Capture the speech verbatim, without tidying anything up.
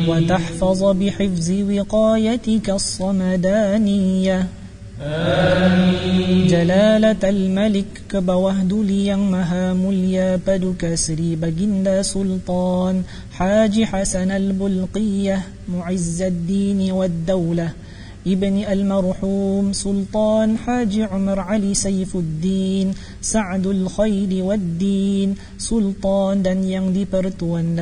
وتحفظ بحفظ وقايتك الصمدانية. جلالة الملك كبوهدلي yang maha mulia paduka Sri Baginda Sultan Haji Hasan al-Bulqiyah Mu'izzuddin wad-Daulah ibni al-marhum Sultan Haji Umar Ali Saifuddin Sa'dul Khairi wad-Din Sultan dan yang dipertuan